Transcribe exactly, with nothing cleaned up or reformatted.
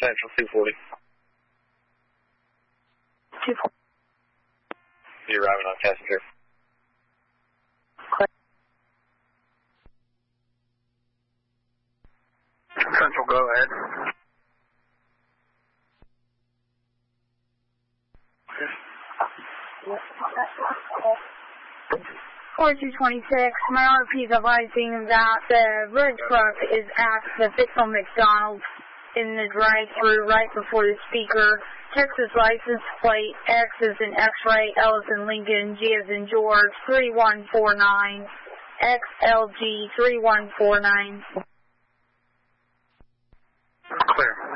Central two forty. two forty. You're arriving on passenger. Central, go ahead. four two twenty-six, my R P is advising that the red truck is at the Bixel McDonald's in the drive-thru right before the speaker. Texas license plate, X is in X-ray, L is in Lincoln, G is in George, three one four nine, X L G three one four nine. Clear.